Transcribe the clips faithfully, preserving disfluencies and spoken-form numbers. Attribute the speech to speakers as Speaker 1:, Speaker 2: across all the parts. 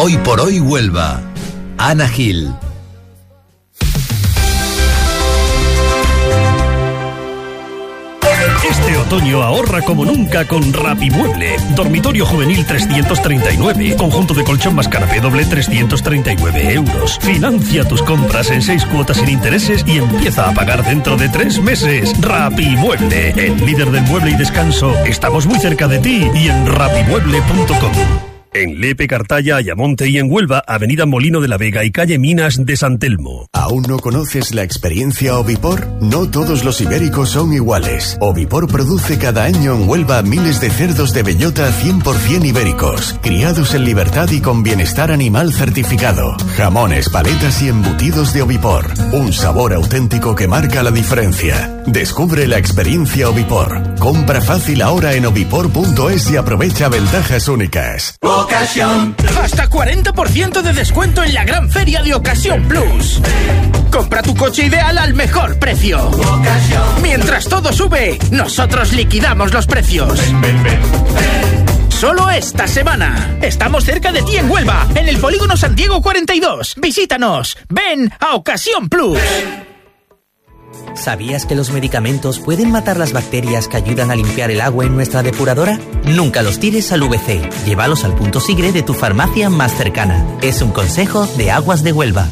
Speaker 1: Hoy por hoy Huelva. Ana Gil.
Speaker 2: Este otoño ahorra como nunca con Rapimueble. Dormitorio juvenil trescientos treinta y nueve. Conjunto de colchón más canapé doble trescientos treinta y nueve euros. Financia tus compras en seis cuotas sin intereses y empieza a pagar dentro de tres meses. Rapimueble, el líder del mueble y descanso. Estamos muy cerca de ti y en rapimueble punto com. En Lepe, Cartaya, Ayamonte y en Huelva, Avenida Molino de la Vega y calle Minas de San Telmo.
Speaker 3: ¿Aún no conoces la experiencia Ovipor? No todos los ibéricos son iguales. Ovipor produce cada año en Huelva miles de cerdos de bellota cien por ciento ibéricos, criados en libertad y con bienestar animal certificado. Jamones, paletas y embutidos de Ovipor. Un sabor auténtico que marca la diferencia. Descubre la experiencia Ovipor. Compra fácil ahora en ovipor punto es y aprovecha ventajas únicas.
Speaker 4: Ocasión. Hasta cuarenta por ciento de descuento en la gran feria de Ocasión Plus. Compra tu coche ideal al mejor precio. Ocasión. Mientras todo sube, nosotros liquidamos los precios. Ven, ven, ven, ven. Solo esta semana. Estamos cerca de ti en Huelva, en el Polígono Santiago cuarenta y dos. Visítanos. Ven a Ocasión Plus.
Speaker 5: ¿Sabías que los medicamentos pueden matar las bacterias que ayudan a limpiar el agua en nuestra depuradora? Nunca los tires al V C. Llévalos al punto Sigre de tu farmacia más cercana. Es un consejo de Aguas de Huelva.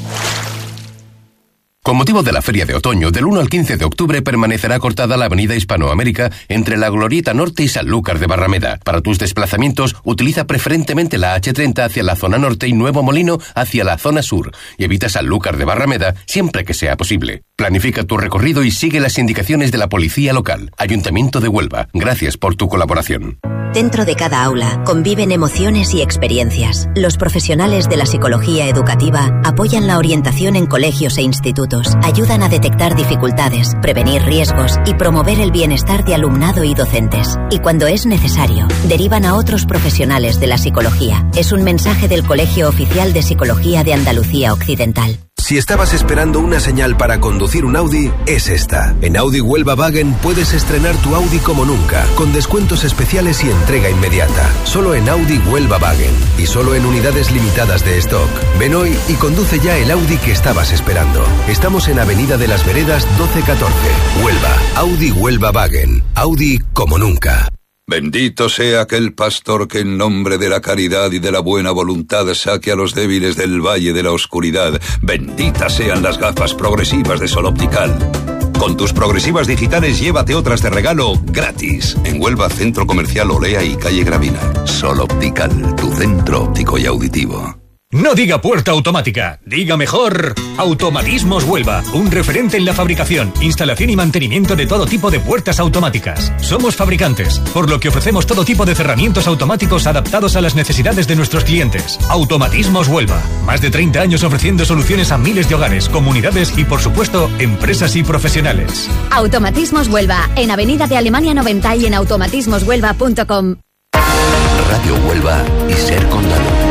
Speaker 6: Con motivo de la Feria de Otoño, del uno al quince de octubre permanecerá cortada la avenida Hispanoamérica entre la Glorieta Norte y Sanlúcar de Barrameda. Para tus desplazamientos, utiliza preferentemente la hache treinta hacia la zona norte y Nuevo Molino hacia la zona sur, y evita Sanlúcar de Barrameda siempre que sea posible. Planifica tu recorrido y sigue las indicaciones de la policía local. Ayuntamiento de Huelva, gracias por tu colaboración.
Speaker 7: Dentro de cada aula conviven emociones y experiencias. Los profesionales de la psicología educativa apoyan la orientación en colegios e institutos, ayudan a detectar dificultades, prevenir riesgos y promover el bienestar de alumnado y docentes. Y cuando es necesario, derivan a otros profesionales de la psicología. Es un mensaje del Colegio Oficial de Psicología de Andalucía Occidental.
Speaker 8: Si estabas esperando una señal para conducir un Audi, es esta. En Audi Huelva Wagen puedes estrenar tu Audi como nunca, con descuentos especiales y entrega inmediata. Solo en Audi Huelva Wagen y solo en unidades limitadas de stock. Ven hoy y conduce ya el Audi que estabas esperando. Estamos en Avenida de las Veredas doce catorce, Huelva. Audi Huelva Wagen. Audi como nunca.
Speaker 9: Bendito sea aquel pastor que en nombre de la caridad y de la buena voluntad saque a los débiles del valle de la oscuridad. Benditas sean las gafas progresivas de Sol Optical. Con tus progresivas digitales llévate otras de regalo gratis. En Huelva, Centro Comercial Olea y Calle Gravina. Sol Optical, tu centro óptico y auditivo.
Speaker 10: No diga puerta automática, diga mejor Automatismos Huelva, un referente en la fabricación, instalación y mantenimiento de todo tipo de puertas automáticas. Somos fabricantes, por lo que ofrecemos todo tipo de cerramientos automáticos adaptados a las necesidades de nuestros clientes. Automatismos Huelva, más de treinta años ofreciendo soluciones a miles de hogares, comunidades y, por supuesto, empresas y profesionales.
Speaker 11: Automatismos Huelva, en Avenida de Alemania noventa y en automatismos huelva punto com.
Speaker 1: Radio Huelva y Ser Condado.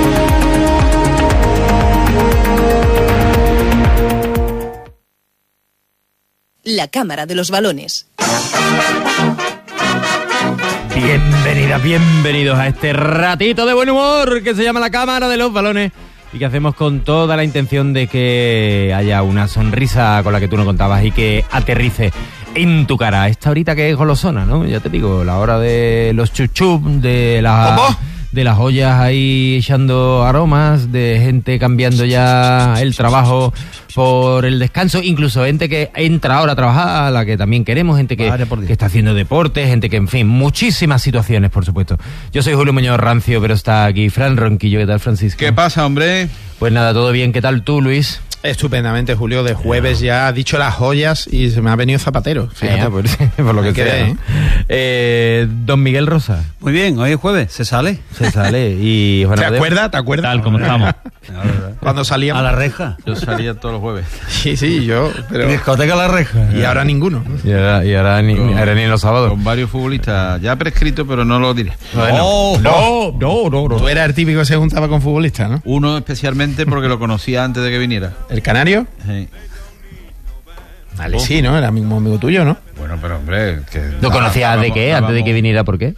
Speaker 12: La Cámara de los Balones.
Speaker 13: Bienvenidas, bienvenidos a este ratito de buen humor que se llama La Cámara de los Balones y que hacemos con toda la intención de que haya una sonrisa con la que tú no contabas y que aterrice en tu cara. Esta horita que es golosona, ¿no? Ya te digo, la hora de los chuchup, de la... ¿Cómo? De las ollas ahí echando aromas, de gente cambiando ya el trabajo por el descanso, incluso gente que entra ahora a trabajar, a la que también queremos, gente que, que está haciendo deporte, gente que, en fin, muchísimas situaciones, por supuesto. Yo soy Julio Muñoz Rancio, pero está aquí Fran Ronquillo. ¿Qué tal, Francisco?
Speaker 14: ¿Qué pasa, hombre?
Speaker 13: Pues nada, todo bien. ¿Qué tal tú, Luis?
Speaker 14: Estupendamente, Julio. De jueves ya ha dicho las joyas y se me ha venido Zapatero.
Speaker 13: Fíjate, por, por lo que sea, ¿no? ¿eh? Eh, Don Miguel Rosa.
Speaker 15: Muy bien, hoy es jueves, se sale.
Speaker 13: Se sale. Y
Speaker 14: ¿Te acuerdas? ¿Te acuerdas?
Speaker 15: Tal como estamos.
Speaker 14: Cuando salíamos.
Speaker 15: A la reja. Yo salía todos los jueves.
Speaker 14: Sí, sí, yo. Pero...
Speaker 15: Discoteca a la reja.
Speaker 14: Y ahora ninguno.
Speaker 13: Y ahora, y ahora, ni, con, ahora ni en los sábados.
Speaker 15: Con varios futbolistas ya prescritos, pero no lo diré.
Speaker 14: No, no, no, no, no. Tú eras el típico que se juntaba con futbolistas, ¿no?
Speaker 15: Uno especialmente porque lo conocía antes de que viniera.
Speaker 14: ¿El canario?
Speaker 15: Sí.
Speaker 14: Vale, sí, ¿no? Era mismo amigo tuyo, ¿no?
Speaker 15: Bueno, pero hombre... Que
Speaker 13: ¿Lo conocías de qué? ¿Antes de que viniera? ¿Por qué?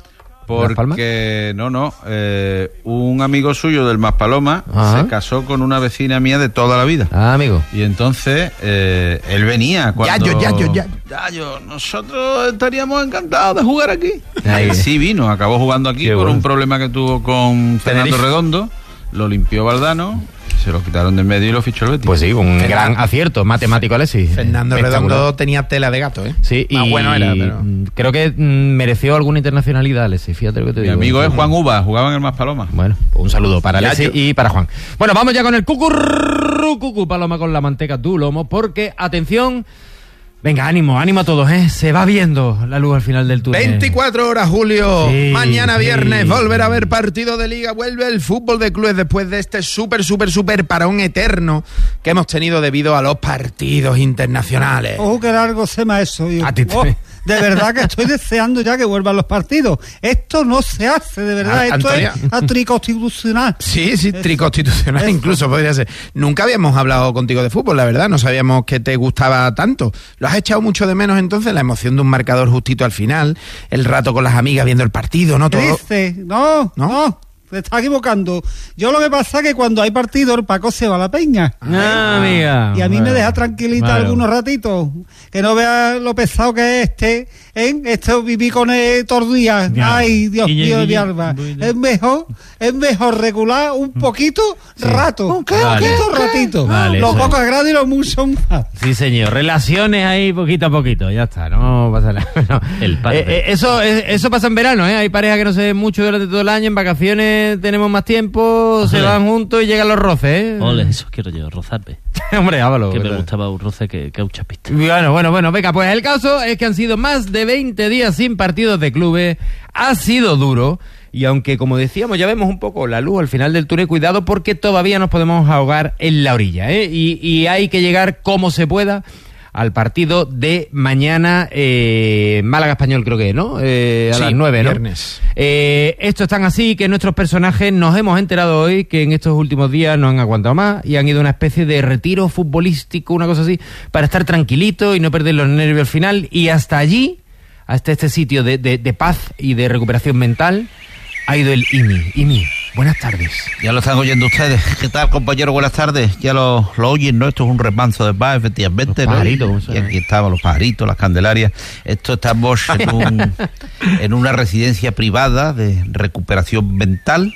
Speaker 15: Porque, no, no, eh, un amigo suyo del Maspalomas
Speaker 13: Ajá.
Speaker 15: se casó con una vecina mía de toda la vida.
Speaker 13: Ah, amigo.
Speaker 15: Y entonces eh, él venía cuando...
Speaker 14: Yayo, yayo, yayo.
Speaker 15: Yayo, nosotros estaríamos encantados de jugar aquí.
Speaker 13: Ahí.
Speaker 15: Y sí vino, acabó jugando aquí
Speaker 13: Qué
Speaker 15: por
Speaker 13: bueno.
Speaker 15: un problema que tuvo con Fernando
Speaker 13: Tenerife.
Speaker 15: Redondo. Lo limpió Valdano, se lo quitaron de en medio y lo fichó el Betis.
Speaker 13: Pues sí, un
Speaker 14: Fernando-
Speaker 13: gran acierto matemático, Alexis.
Speaker 14: Fernando
Speaker 13: Espectacular.
Speaker 14: Redondo tenía tela de gato, ¿eh?
Speaker 13: Sí,
Speaker 14: Más
Speaker 13: y
Speaker 14: bueno era, pero...
Speaker 13: mm, creo que mm, mereció alguna internacionalidad, Alexis. Fíjate lo que te
Speaker 15: Mi
Speaker 13: digo.
Speaker 15: amigo es Juan Uva, jugaba en el Maspalomas.
Speaker 13: Bueno, pues un saludo para
Speaker 14: Ya,
Speaker 13: Alexis
Speaker 14: yo-
Speaker 13: y para Juan. Bueno, vamos ya con el cucurru, cucu, paloma con la manteca tu lomo, porque, atención, venga, ánimo, ánimo a todos, ¿eh? Se va viendo la luz al final del túnel.
Speaker 14: veinticuatro horas, Julio.
Speaker 13: Sí,
Speaker 14: Mañana
Speaker 13: sí.
Speaker 14: viernes volverá a haber partido de Liga. Vuelve el fútbol de clubes después de este súper, súper, súper parón eterno que hemos tenido debido a los partidos internacionales.
Speaker 16: Ojo que largo se me eso. Yo,
Speaker 14: A ti te-
Speaker 16: oh, de verdad que estoy deseando ya que vuelvan los partidos. Esto no se hace, de verdad.
Speaker 14: Ah,
Speaker 16: Esto
Speaker 14: Antonia.
Speaker 16: es anticonstitucional.
Speaker 14: Sí, sí,
Speaker 16: Eso.
Speaker 14: triconstitucional
Speaker 16: Eso.
Speaker 14: incluso podría ser. Nunca habíamos hablado contigo de fútbol, la verdad. No sabíamos que te gustaba tanto. ¿Lo has echado mucho de menos entonces? La emoción de un marcador justito al final, el rato con las amigas viendo el partido, ¿no?
Speaker 16: ¿Qué
Speaker 14: Todo.
Speaker 16: dice? No,
Speaker 14: ¿No?
Speaker 16: no, se está equivocando. Yo lo que pasa es que cuando hay partido, el Paco se va a la peña.
Speaker 13: Ah, amiga.
Speaker 16: Y a mí
Speaker 13: Bueno.
Speaker 16: me deja tranquilita
Speaker 13: Claro.
Speaker 16: algunos ratitos. Que no vea lo pesado que es este. ¿eh? Esto viví con él todos los días.
Speaker 13: Ya.
Speaker 16: Ay, Dios
Speaker 13: Guille,
Speaker 16: mío de mi
Speaker 13: Guille,
Speaker 16: alma.
Speaker 13: Guille.
Speaker 16: Es mejor, es mejor regular un poquito rato. Un
Speaker 13: Vale.
Speaker 16: poquito ratito.
Speaker 13: Vale,
Speaker 16: Lo
Speaker 13: eso
Speaker 16: poco es grande y lo mucho más.
Speaker 13: Sí, señor. Relaciones ahí poquito a poquito. Ya está, no pasa nada. No.
Speaker 17: El padre.
Speaker 13: Eh, eh, eso, eh, eso pasa en verano, ¿eh? Hay parejas que no se ven mucho durante todo el año. En vacaciones tenemos más tiempo, se
Speaker 17: Ole.
Speaker 13: van juntos y llegan los roces, ¿eh?
Speaker 17: Ole, eso quiero yo, rozarme.
Speaker 13: Hombre, hágalo.
Speaker 17: Que me
Speaker 13: ¿verdad?
Speaker 17: gustaba un roce que, que un chapista.
Speaker 13: Bueno, bueno, bueno, venga, pues el caso es que han sido más de veinte días sin partidos de clubes, ha sido duro, y aunque, como decíamos, ya vemos un poco la luz al final del túnel, cuidado porque todavía nos podemos ahogar en la orilla, ¿eh? Y, y hay que llegar como se pueda al partido de mañana, eh, Málaga-Español creo que, ¿no? Eh, a
Speaker 14: Sí,
Speaker 13: las nueve, ¿no?
Speaker 14: viernes.
Speaker 13: Eh, esto es tan así que nuestros personajes nos hemos enterado hoy que en estos últimos días no han aguantado más y han ido a una especie de retiro futbolístico, una cosa así, para estar tranquilitos y no perder los nervios al final. Y hasta allí, hasta este sitio de, de, de paz y de recuperación mental, ha ido el I M I. I M I, buenas tardes.
Speaker 18: Ya lo están oyendo ustedes. ¿Qué tal, compañero? Buenas tardes. Ya lo, lo oyen, ¿no? Esto es un remanso de paz, efectivamente.
Speaker 13: Los
Speaker 18: ¿no?
Speaker 13: pajaritos, ¿cómo
Speaker 18: Y
Speaker 13: suena?
Speaker 18: aquí estaban los pajaritos, las candelarias. Esto estamos en, un, en una residencia privada de recuperación mental.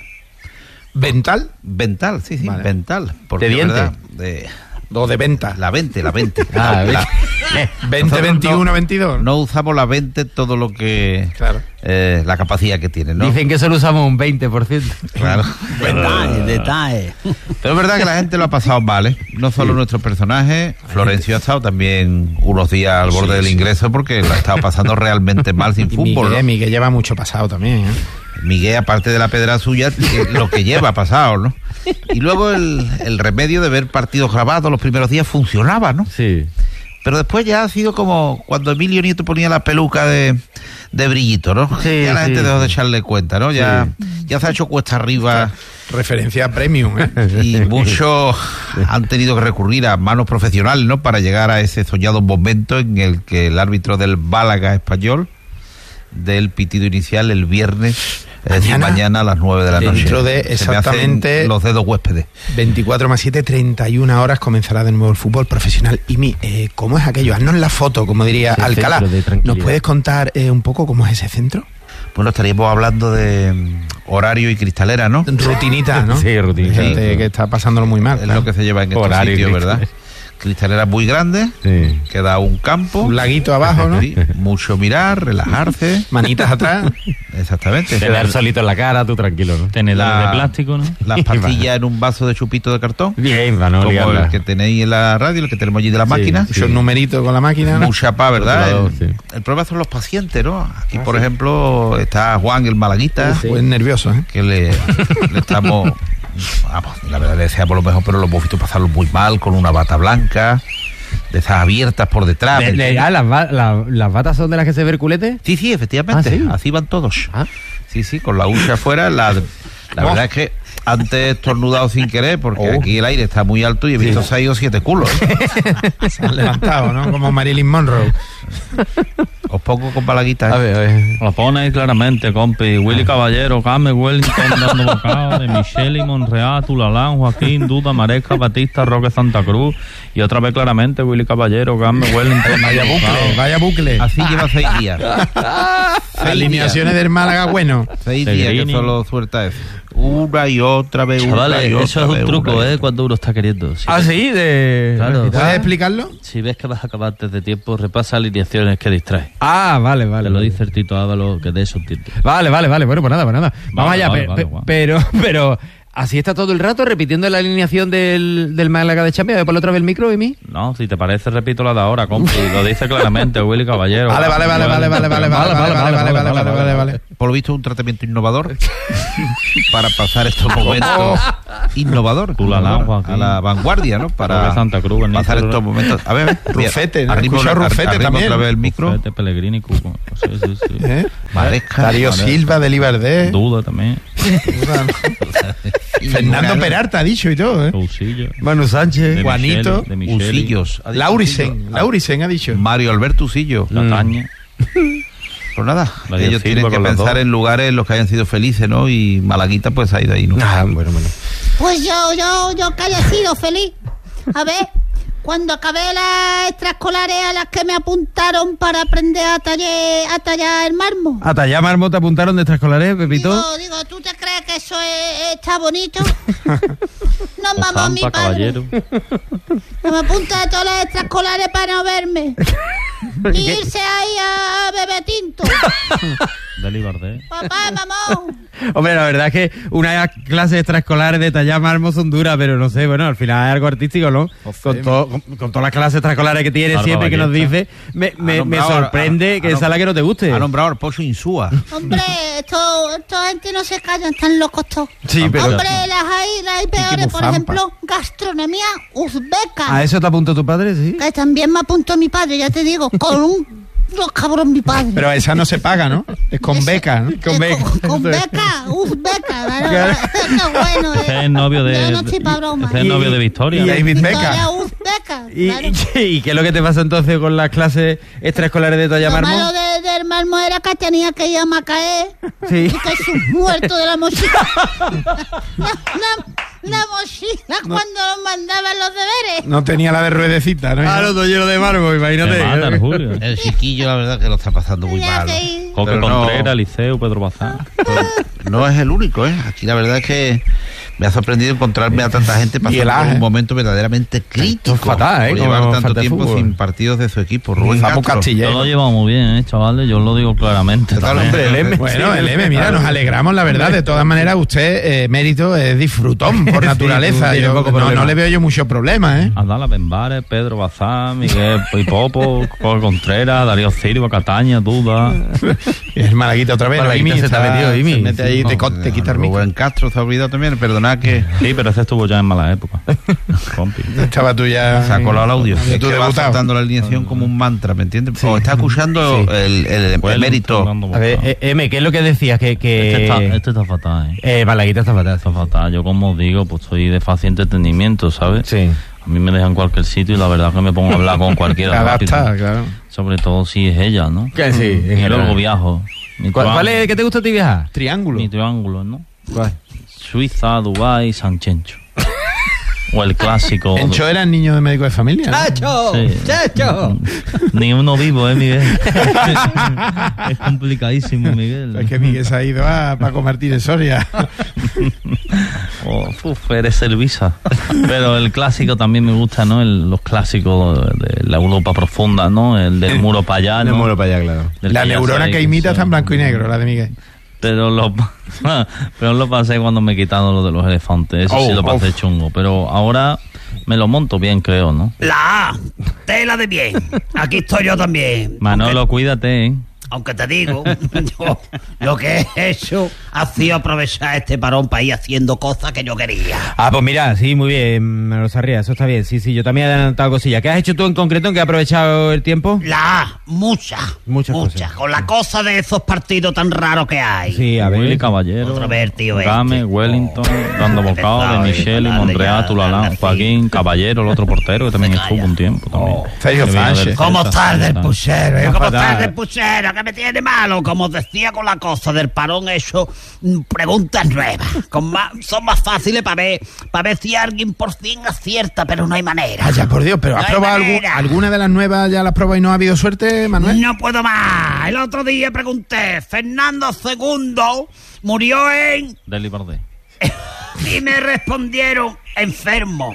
Speaker 14: ¿Vental?
Speaker 18: Mental, sí, sí,
Speaker 14: Vale.
Speaker 18: mental. Porque,
Speaker 14: ¿De diente?
Speaker 18: ¿verdad? De,
Speaker 14: O de venta.
Speaker 18: la veinte, la veinte.
Speaker 14: Ah,
Speaker 18: La-
Speaker 14: veinte,
Speaker 18: nosotros
Speaker 14: veintiuno,
Speaker 18: no-
Speaker 14: veintidós.
Speaker 18: No usamos la veinte todo lo que...
Speaker 14: Claro.
Speaker 18: eh, la capacidad que tiene, ¿no?
Speaker 13: Dicen que solo usamos un veinte por ciento.
Speaker 18: Claro.
Speaker 17: Detalle, detalle.
Speaker 18: Pero es verdad que la gente lo ha pasado mal, ¿eh? No solo nuestros personajes. Florencio ha estado también unos días al borde
Speaker 14: Sí,
Speaker 18: del
Speaker 14: sí.
Speaker 18: ingreso porque lo ha estado pasando realmente mal sin
Speaker 14: Y
Speaker 18: fútbol,
Speaker 14: Miguel,
Speaker 18: ¿no?
Speaker 14: Miguel lleva mucho pasado también, ¿eh?
Speaker 18: Miguel, aparte de la pedra suya, eh, lo que lleva pasado, ¿no? Y luego el, el remedio de ver partidos grabados los primeros días funcionaba, ¿no?
Speaker 13: Sí.
Speaker 18: Pero después ya ha sido como cuando Emilio Nieto ponía la peluca de, de brillito, ¿no?
Speaker 13: Sí,
Speaker 18: ya la gente
Speaker 13: sí.
Speaker 18: dejó de echarle cuenta, ¿no? Ya, ya se ha hecho cuesta arriba.
Speaker 14: Referencia premium, ¿eh?
Speaker 18: Y muchos han tenido que recurrir a manos profesionales, ¿no? Para llegar a ese soñado momento en el que el árbitro del Málaga Español del pitido inicial el viernes, es decir,
Speaker 14: Mañana,
Speaker 18: mañana a las nueve de la noche.
Speaker 14: dentro de
Speaker 18: Se me hacen
Speaker 14: exactamente
Speaker 18: los dedos huéspedes.
Speaker 14: veinticuatro más siete, treinta y una horas comenzará de nuevo el fútbol profesional. Y mi, eh, ¿cómo es aquello? Haznos la foto, como diría
Speaker 13: Ese
Speaker 14: Alcalá.
Speaker 13: centro de tranquilidad.
Speaker 14: ¿Nos puedes contar eh, un poco cómo es ese centro?
Speaker 18: Bueno, estaríamos hablando de mm, horario y cristalera, ¿no?
Speaker 14: Rutinita, ¿no?
Speaker 13: Sí, rutinita.
Speaker 14: Hay gente que está pasándolo muy mal.
Speaker 18: Es
Speaker 14: claro.
Speaker 18: lo que se lleva en estos
Speaker 13: Horario y
Speaker 18: sitios, ¿verdad?
Speaker 13: cristalera.
Speaker 18: Cristalera muy grande,
Speaker 13: Sí.
Speaker 18: queda un campo.
Speaker 14: Un laguito abajo, ¿no?
Speaker 18: Sí, mucho mirar, relajarse.
Speaker 14: Manitas atrás.
Speaker 18: Exactamente.
Speaker 13: Quedar solito en la cara, tú tranquilo, ¿no?
Speaker 17: Tenedores
Speaker 18: La-
Speaker 17: de plástico, ¿no?
Speaker 18: Las pastillas en un vaso de chupito de cartón.
Speaker 13: Bien, para no
Speaker 18: Como
Speaker 13: liarla.
Speaker 18: el que tenéis en la radio, el que tenemos allí de la máquina.
Speaker 14: Sí. Esos numeritos con la máquina, ¿no?
Speaker 18: Mucha paz, ¿verdad?
Speaker 13: Rotulador,
Speaker 18: El,
Speaker 13: sí.
Speaker 18: el problema son los pacientes, ¿no? Aquí, por ejemplo, está Juan, el malaguita,
Speaker 14: Pues nervioso, ¿eh?
Speaker 18: que le, le estamos... Vamos, la verdad le deseamos lo mejor, pero lo hemos visto pasarlo muy mal, con una bata blanca, de esas abiertas por detrás.
Speaker 13: De- de- ah, las, ba- la- ¿las batas son de las que se ve el culete?
Speaker 18: Sí, sí, efectivamente.
Speaker 13: Ah, ¿sí?
Speaker 18: Así van todos.
Speaker 13: Ah.
Speaker 18: Sí, sí, con la hucha afuera. La, la
Speaker 14: Oh.
Speaker 18: verdad es que antes he estornudado sin querer porque
Speaker 14: Oh.
Speaker 18: aquí el aire está muy alto y he visto seis o siete culos.
Speaker 14: Se han levantado, ¿no? Como Marilyn Monroe.
Speaker 18: Os pongo con Balaguita.
Speaker 13: A ver, a ver.
Speaker 17: Lo pone ahí claramente, compi. Willy Caballero, Carmen Wellington dando bocado, de Michelle y Monreal, Tulalán, Joaquín, Duda, Maresca, Batista, Roque Santa Cruz. Y otra vez claramente, Willy Caballero, Carmen Wellington.
Speaker 14: Vaya bucle, vaya bucle.
Speaker 18: Así lleva seis días.
Speaker 14: Alineaciones del Málaga, bueno.
Speaker 18: Seis días que solo suelta eso. Una y otra vez, una
Speaker 17: Chavales,
Speaker 18: y otra
Speaker 17: eso es un
Speaker 18: vez,
Speaker 17: truco,
Speaker 18: una y
Speaker 17: ¿eh?
Speaker 18: otra.
Speaker 17: Cuando uno está queriendo. Si
Speaker 13: Ah,
Speaker 17: ves-
Speaker 13: sí, de...
Speaker 17: Claro.
Speaker 14: ¿Puedes explicarlo?
Speaker 17: Si ves que vas a acabar antes de tiempo, repasa alineaciones que distrae.
Speaker 13: Ah, vale, vale.
Speaker 17: Te lo
Speaker 13: vale.
Speaker 17: dice el Tito Ávalo, que de eso entiende.
Speaker 13: Vale, vale, vale. Bueno, pues nada, pues nada. Vamos
Speaker 17: Vale,
Speaker 13: allá.
Speaker 17: vale,
Speaker 13: pe-
Speaker 17: vale,
Speaker 13: pe-
Speaker 17: vale.
Speaker 13: pero, pero, así está todo el rato repitiendo la alineación del, del Málaga de Champions. Por otra vez el micro, Emi.
Speaker 17: No, si te parece, repito la de ahora, compi. Lo dice claramente Willy Caballero.
Speaker 14: Vale, vale, vale, vale, vale, vale, vale, vale, vale, vale, vale, vale, vale, vale.
Speaker 18: Por lo visto, un tratamiento innovador para pasar estos momentos innovador,
Speaker 17: Tú la
Speaker 18: innovador,
Speaker 17: lanza aquí.
Speaker 18: a la vanguardia, ¿no? Para
Speaker 17: Roque Santa Cruz, el
Speaker 18: pasar
Speaker 17: Nito,
Speaker 18: estos momentos. A ver,
Speaker 14: Rufete, ¿no?
Speaker 18: arrimo,
Speaker 14: Escucha
Speaker 18: ar-
Speaker 14: Rufete
Speaker 18: arrimo
Speaker 14: también.
Speaker 18: otra vez el micro.
Speaker 17: Fete, Pellegrini, Cuco. Sí, sí, sí.
Speaker 14: ¿Eh?
Speaker 18: Maresca,
Speaker 14: Darío
Speaker 18: Maresca.
Speaker 14: Silva, de Libardé.
Speaker 17: Duda también.
Speaker 14: Fernando Peralta ha dicho y todo, ¿eh?
Speaker 17: Cousillo.
Speaker 13: Manu Sánchez.
Speaker 17: De
Speaker 14: Juanito.
Speaker 17: Micheli, de Micheli.
Speaker 18: Usillos. ha dicho
Speaker 14: Laurisen.
Speaker 18: Usillos.
Speaker 14: Laurisen ha dicho.
Speaker 18: Mario Alberto Usillo.
Speaker 17: La Taña.
Speaker 18: Pues nada,
Speaker 17: La Dios
Speaker 18: ellos
Speaker 17: Silva
Speaker 18: tienen que
Speaker 17: con las
Speaker 18: pensar
Speaker 17: dos.
Speaker 18: en lugares en los que hayan sido felices, ¿no? Y Malaguita pues ha ido ahí, ¿no?
Speaker 14: Ah, bueno, bueno.
Speaker 19: Pues yo, yo, yo que haya sido feliz. A ver, cuando acabé las extraescolares a las que me apuntaron para aprender a, taller, a tallar el mármol.
Speaker 13: A tallar mármol te apuntaron de extraescolares, Pepito.
Speaker 19: Digo, digo, ¿tú te crees que eso es- está bonito? No, mamá, mi
Speaker 17: Ozampa,
Speaker 19: padre.
Speaker 17: Caballero.
Speaker 19: Que me apunta a todas las extraescolares para no verme. Y irse ahí a beber tinto.
Speaker 17: De Libardé.
Speaker 19: Papá, mamá.
Speaker 13: Hombre, la verdad es que una clase extraescolar de tallar mármol son duras, pero no sé, bueno, al final es algo artístico, ¿no? Con, to- con, con todas las clases extraescolares que tiene
Speaker 17: Alba
Speaker 13: siempre que nos
Speaker 17: Ballesta.
Speaker 13: dice, me, me, me
Speaker 18: nombrado-
Speaker 13: sorprende
Speaker 18: ha-
Speaker 13: que
Speaker 18: ha
Speaker 13: esa la que no te guste.
Speaker 18: Ha nombrado al Pozo Insúa.
Speaker 19: Hombre, esto, esta gente no se callan, están locos todos.
Speaker 13: Sí, pero...
Speaker 19: Hombre, las hay, las hay peores, por
Speaker 14: Mufampa.
Speaker 19: ejemplo, gastronomía uzbeca.
Speaker 13: ¿A eso te apuntó tu padre, sí?
Speaker 19: Que también me apuntó mi padre, ya te digo, con un los cabrón mi padre.
Speaker 14: Pero esa no se paga, ¿no? Es con beca, ¿no?
Speaker 13: Con beca.
Speaker 19: Con, con beca, uzbeca, claro. Qué bueno,
Speaker 17: Ese es
Speaker 19: eh.
Speaker 17: el novio de.
Speaker 19: Yo no estoy pa' broma.
Speaker 17: Ese es el novio de Victoria.
Speaker 14: Y
Speaker 17: ¿no?
Speaker 14: David Beca.
Speaker 19: Victoria uzbeca,
Speaker 13: ¿Y,
Speaker 19: claro.
Speaker 13: y, y qué es lo que te pasa entonces con las clases extraescolares de tallar
Speaker 19: Lo malo
Speaker 13: mármol?
Speaker 19: de, del mármol era que tenía que ir a Macaé
Speaker 13: Sí.
Speaker 19: y que su muerto de la mochila. La, la- la mochila cuando nos mandaban los deberes.
Speaker 14: No tenía la de ruedecita, ¿no?
Speaker 13: Ah, no, todo lleno de mármol, imagínate.
Speaker 17: Te mata el Julio.
Speaker 18: El chiquillo, la verdad, que lo está pasando muy
Speaker 19: Tenía
Speaker 18: mal.
Speaker 19: que ir.
Speaker 17: Coque
Speaker 18: Pero no-
Speaker 17: Contreras, Liceo, Pedro Bazán.
Speaker 18: No es el único, ¿eh? Aquí la verdad es que me ha sorprendido encontrarme a tanta gente
Speaker 14: Y el
Speaker 18: pasando por
Speaker 14: Aje.
Speaker 18: un momento verdaderamente crítico.
Speaker 14: Esto es fatal, ¿eh?
Speaker 18: Por
Speaker 14: Como
Speaker 18: llevar tanto
Speaker 14: falta de
Speaker 18: tiempo
Speaker 14: fútbol.
Speaker 18: sin partidos de su equipo. Rubén
Speaker 14: Vamos
Speaker 18: Castro.
Speaker 17: Yo
Speaker 14: Castillejo.
Speaker 17: lo llevo muy bien, ¿eh, chavales? Yo lo digo claramente.
Speaker 18: ¿Qué tal,
Speaker 17: también.
Speaker 18: hombre?
Speaker 14: El M. Bueno, el M, mira, nos alegramos, la verdad. De todas maneras, usted, eh, mérito, es disfrutón por naturaleza.
Speaker 13: tú tienes
Speaker 14: Yo-
Speaker 13: poco
Speaker 14: no,
Speaker 13: problema.
Speaker 14: no le veo yo mucho problema, ¿eh?
Speaker 17: Adala Benbares, Pedro Bazán, Miguel Pipopo, Coque Contreras, Darío Silva, Cataña, Duda.
Speaker 14: Y el Malaguita otra vez.
Speaker 13: Malaguita
Speaker 14: Imi
Speaker 13: se te ha metido, Imi.
Speaker 14: Se mete ahí y te, co-
Speaker 18: No,
Speaker 14: te quita el micro.
Speaker 18: Rubén Castro se ha olvidado también, perdonad que
Speaker 17: Sí, pero ese estuvo ya en mala época. Compi.
Speaker 14: Estaba tú ya...
Speaker 18: se ha colado el audio.
Speaker 14: Y
Speaker 18: Es
Speaker 14: tú
Speaker 18: que va
Speaker 14: debutado.
Speaker 18: saltando la alineación como un mantra, ¿me entiendes? O está escuchando
Speaker 13: Sí.
Speaker 18: el, el
Speaker 17: Pues él
Speaker 18: emérito.
Speaker 17: está dando
Speaker 13: A ver,
Speaker 17: bocado.
Speaker 13: eh, M, ¿qué es lo que decías? Que... que...
Speaker 17: Este está, este está fatal, ¿eh?
Speaker 13: Eh, Malaguita está fatal.
Speaker 17: Está fatal. Yo, como os digo, pues soy de fácil entretenimiento, ¿sabes?
Speaker 13: Sí.
Speaker 17: A mí me dejan en cualquier sitio y la verdad que me pongo a hablar con cualquiera.
Speaker 14: Te
Speaker 17: rápido.
Speaker 14: adapta, claro.
Speaker 17: Sobre todo si es ella, ¿no?
Speaker 13: Que sí, en
Speaker 17: Y
Speaker 13: general.
Speaker 17: luego viajo. Mi
Speaker 13: ¿Cuál, cuál
Speaker 17: triángulo-
Speaker 13: es? ¿Qué te gusta a ti viajar?
Speaker 14: Triángulo.
Speaker 17: Mi triángulo, ¿no?
Speaker 13: ¿Cuál?
Speaker 17: Suiza, Dubái, San Chencho. O el clásico.
Speaker 14: Encho era el niño de médico de familia, ¿no?
Speaker 13: ¡Chacho!
Speaker 17: Sí.
Speaker 13: ¡Chacho!
Speaker 17: Ni uno vivo, ¿eh, Miguel? Es complicadísimo, Miguel.
Speaker 14: Es que Miguel se ha ido a Paco Martínez Soria.
Speaker 17: Oh, uf, eres Servisa. Pero el clásico también me gusta, ¿no? El- los clásicos de la Europa profunda, ¿no? El del muro para allá, ¿no?
Speaker 13: No muero para allá, claro.
Speaker 17: Del
Speaker 14: La
Speaker 17: que ya
Speaker 14: neurona
Speaker 17: sabéis
Speaker 14: que imita
Speaker 17: son-
Speaker 14: está en blanco y negro, la de Miguel.
Speaker 17: Pero lo, pero lo pasé cuando me quitaron lo de los elefantes. Eso sí
Speaker 14: Oh,
Speaker 17: lo pasé
Speaker 14: uf.
Speaker 17: chungo. Pero ahora me lo monto bien, creo, ¿no?
Speaker 20: La A, tela de bien. Aquí estoy yo también.
Speaker 17: Manolo, cuídate, ¿eh?
Speaker 20: Aunque te digo, yo lo que he hecho ha sido aprovechar este parón para ir haciendo cosas que yo quería.
Speaker 13: Ah, pues mira, sí, muy bien, Manolo Sarria, eso está bien. Sí, sí, yo también he adelantado cosillas. ¿Qué has hecho tú en concreto en que has aprovechado el tiempo?
Speaker 20: La, muchas,
Speaker 13: muchas,
Speaker 20: muchas.
Speaker 13: Cosas.
Speaker 20: Con la cosa de esos partidos tan raros que hay.
Speaker 13: Sí, a ver.
Speaker 17: Willy Caballero,
Speaker 20: Otro ver, tío,
Speaker 17: Game,
Speaker 20: este.
Speaker 17: Wellington, dando bocado de
Speaker 20: empezado,
Speaker 17: Michelle y
Speaker 20: eh,
Speaker 17: Monreal,
Speaker 20: ya,
Speaker 17: Tulalán,
Speaker 20: ya,
Speaker 17: Joaquín, Caballero, el otro portero que también estuvo un tiempo también.
Speaker 14: Sergio
Speaker 17: Que vino
Speaker 14: Sánchez.
Speaker 17: del
Speaker 20: ¿Cómo
Speaker 17: Celta,
Speaker 20: estás del
Speaker 17: tal.
Speaker 20: puchero?
Speaker 13: Está
Speaker 20: ¿Cómo
Speaker 13: fatal.
Speaker 20: estás del puchero? ¿Qué me tiene malo? Como os decía con la cosa del parón, he hecho mm, preguntas nuevas. Con más, son más fáciles para ver, para ver si alguien por fin acierta, pero no hay manera.
Speaker 14: Vaya, por Dios, pero
Speaker 20: No
Speaker 14: ¿has
Speaker 20: hay
Speaker 14: probado algu-
Speaker 20: manera.
Speaker 14: alguna de las nuevas? ¿Ya las has probado y no ha habido suerte, Manuel?
Speaker 20: No puedo más. El otro día pregunté, Fernando segundo murió en...
Speaker 17: Deli Bardé.
Speaker 20: Y me respondieron, enfermo.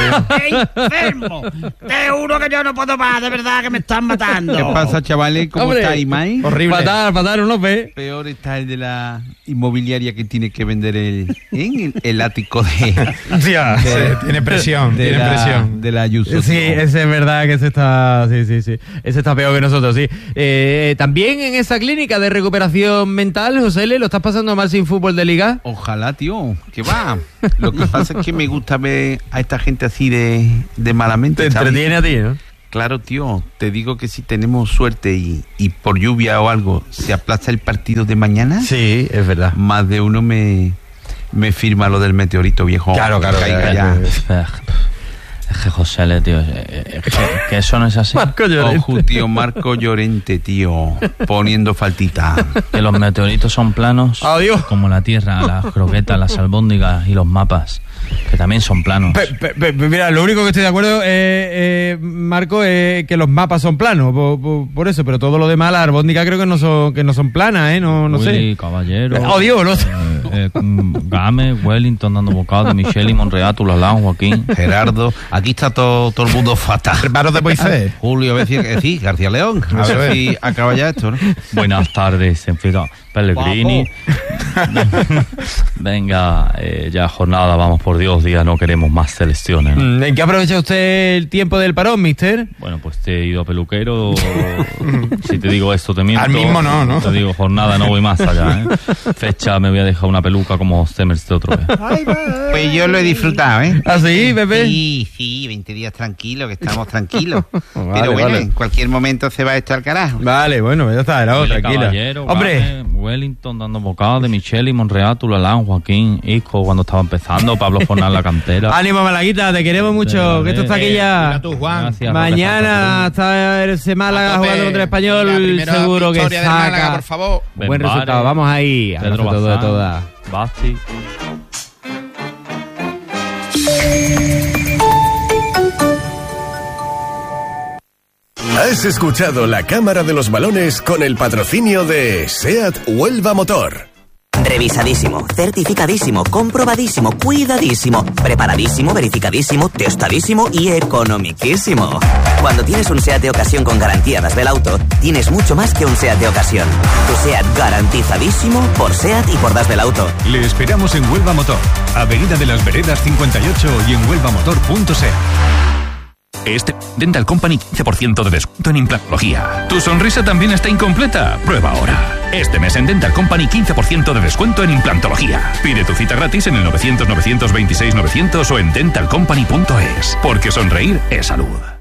Speaker 20: Enfermo. Te juro que yo no puedo más, de verdad que me están matando.
Speaker 15: ¿Qué pasa, chavales? ¿Cómo
Speaker 13: Hombre,
Speaker 15: está Imai?
Speaker 13: horrible. Fatal, fatal, ¿no ve?
Speaker 15: Peor está el de la inmobiliaria que tiene que vender el, el, el ático de...
Speaker 13: Ya,
Speaker 14: Sí, tiene presión,
Speaker 15: de
Speaker 14: tiene
Speaker 15: la,
Speaker 14: presión.
Speaker 15: De la Ayuso.
Speaker 13: Sí, ese es verdad que ese está, sí, sí, sí, ese está peor que nosotros, sí. Eh, también en esa clínica de recuperación mental, José Le, ¿lo estás pasando mal sin fútbol de liga?
Speaker 15: Ojalá, tío, que va. Lo que pasa es que me gusta ver a esta gente así de, de malamente.
Speaker 13: Te
Speaker 15: ¿sabes?
Speaker 13: entretiene a ti, ¿no?
Speaker 15: Claro, tío, te digo que si tenemos suerte y, y por lluvia o algo se aplaza el partido de mañana,
Speaker 13: Sí, es verdad.
Speaker 15: más de uno me, me firma lo del meteorito viejo.
Speaker 13: Claro, claro,
Speaker 15: Que caiga
Speaker 13: claro,
Speaker 15: ya.
Speaker 17: Es que José Le, tío, es que, que eso no es así.
Speaker 13: Marco Llorente.
Speaker 15: Ojo, tío, Marco Llorente, tío, poniendo faltita.
Speaker 17: Que los meteoritos son planos
Speaker 13: Adiós.
Speaker 17: como la Tierra, las croquetas, las albóndigas y los mapas, que también son planos.
Speaker 13: Pe- pe- pe- mira, lo único que estoy de acuerdo, eh, eh, Marco, es que los mapas son planos, por, por- por eso, pero todo lo demás, las albóndigas creo que no son, que no son planas, ¿eh? No, no
Speaker 17: Willy
Speaker 13: sé.
Speaker 17: Caballero.
Speaker 13: Oh, Dios, no sé.
Speaker 17: eh, eh, mm, Game, Wellington dando bocado de Michelle y Monreal, Tulalán, Joaquín.
Speaker 18: Gerardo, aquí está todo, todo el mundo fatal.
Speaker 14: Hermanos de Moisés.
Speaker 18: Julio, a ver si, eh, sí, García León. A
Speaker 14: A
Speaker 18: ver
Speaker 14: ver.
Speaker 18: si acaba ya esto, ¿no?
Speaker 17: Buenas tardes, en fin, Pellegrini. Venga, eh, ya jornada, vamos por Dios, día, no queremos más selecciones, ¿no?
Speaker 13: Mm, ¿En qué aprovecha usted el tiempo del parón, mister?
Speaker 17: Bueno, pues te he ido a peluquero. Si te digo esto, te miento.
Speaker 14: Al mismo no, ¿no?
Speaker 17: Te digo jornada, no voy más allá, ¿eh? Fecha, me voy a dejar una peluca como Semers de otro vez.
Speaker 18: Pues yo lo he disfrutado, ¿eh?
Speaker 13: ¿Ah, sí, Pepe?
Speaker 18: Sí, sí, veinte días tranquilos, que estamos tranquilos.
Speaker 13: Vale,
Speaker 18: Pero bueno,
Speaker 13: vale.
Speaker 18: en cualquier momento se va esto al carajo.
Speaker 13: Vale, bueno, ya está, era
Speaker 17: Willy
Speaker 13: tranquila.
Speaker 17: Caballero,
Speaker 13: Hombre,
Speaker 17: Game, Wellington dando bocado de Michelle y Monreal, Tulalán, Joaquín, Isco cuando estaba empezando, Pablo Fornal la cantera.
Speaker 13: ánimo, Malaguita, te queremos mucho, que esto está aquí ya.
Speaker 14: Mira tú, Juan.
Speaker 17: Gracias,
Speaker 13: Mañana está el Málaga
Speaker 14: A tope.
Speaker 13: jugando contra el Español,
Speaker 14: La primera
Speaker 13: seguro que
Speaker 14: victoria del
Speaker 13: saca
Speaker 14: Málaga, por favor.
Speaker 13: buen
Speaker 17: Benbares,
Speaker 13: resultado. Vamos ahí,
Speaker 17: Pedro
Speaker 13: abrazo todo de
Speaker 17: Bazán,
Speaker 13: todas.
Speaker 17: Basti.
Speaker 3: Has escuchado la Cámara de los Balones con el patrocinio de SEAT Huelva Motor.
Speaker 5: Revisadísimo, certificadísimo, comprobadísimo, cuidadísimo, preparadísimo, verificadísimo, testadísimo y economiquísimo. Cuando tienes un SEAT de ocasión con garantía Das Belauto, tienes mucho más que un SEAT de ocasión. Tu SEAT garantizadísimo por SEAT y por Das Belauto.
Speaker 10: Le esperamos en Huelva Motor, Avenida de las Veredas cincuenta y ocho y en huelvamotor punto c a.
Speaker 2: Este Dental Company quince por ciento de descuento en implantología. ¿Tu sonrisa también está incompleta? Prueba ahora. Este mes en Dental Company quince por ciento de descuento en implantología. Pide tu cita gratis en el novecientos, novecientos veintiséis, novecientos o en dental company punto es. Porque sonreír es salud.